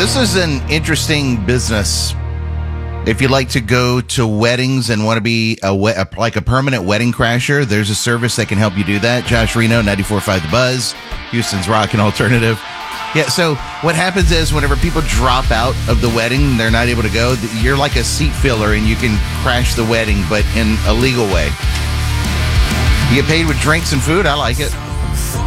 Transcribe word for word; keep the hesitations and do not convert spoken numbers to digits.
This is an interesting business. If you like to go to weddings and want to be a, we- a like a permanent wedding crasher, there's a service that can help you do that. Josh Reno, ninety-four point five The Buzz, Houston's rock and alternative. Yeah, so what happens is whenever people drop out of the wedding, they're not able to go, you're like a seat filler and you can crash the wedding, but in a legal way. You get paid with drinks and food. I like it.